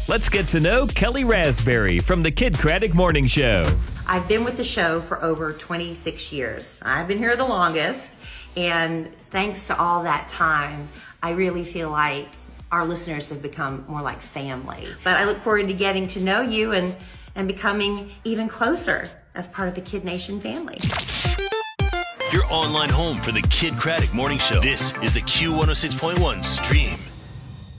Let's get to know Kelly Raspberry from the Kid Craddock Morning Show. I've been with the show for over 26 years. I've been here the longest, and thanks to all that time, I really feel like our listeners have become more like family. But I look forward to getting to know you and becoming even closer as part of the Kid Nation family. Your online home for the Kid Craddock Morning Show. This is the Q106.1 Stream.